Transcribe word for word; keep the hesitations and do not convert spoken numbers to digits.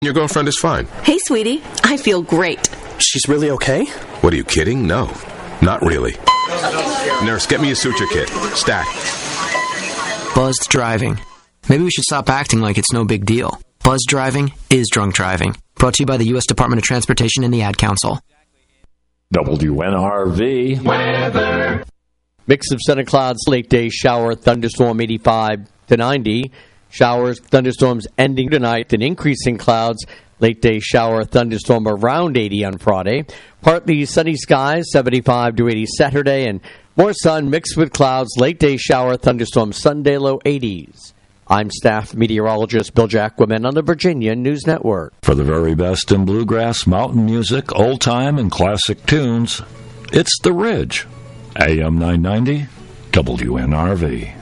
Your girlfriend is fine. Hey, sweetie. I feel great. She's really okay? What, are you kidding? No, not really. Nurse, get me a suture kit. Stat. Buzzed driving. Maybe we should stop acting like it's no big deal. Buzzed driving is drunk driving. Brought to you by the U S Department of Transportation and the Ad Council. W N R V weather. Mix of sun and clouds, late day shower, thunderstorm eighty-five to ninety. Showers, thunderstorms ending tonight, then increasing clouds. Late day shower, thunderstorm around eighty on Friday. Partly sunny skies, seventy-five to eighty Saturday, and more sun mixed with clouds. Late day shower, thunderstorm Sunday, low eighties. I'm staff meteorologist Bill Jacquemin on the Virginia News Network. For the very best in bluegrass, mountain music, old time, and classic tunes, it's The Ridge. A M nine ninety, W N R V.